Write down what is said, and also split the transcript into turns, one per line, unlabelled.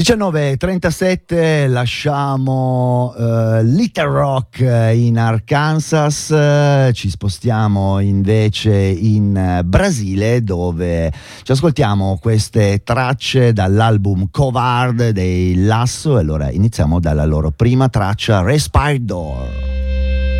19:37, lasciamo Little Rock in Arkansas, ci spostiamo invece in Brasile, dove ci ascoltiamo queste tracce dall'album Covard dei Lasso. E allora iniziamo dalla loro prima traccia, Respired Door.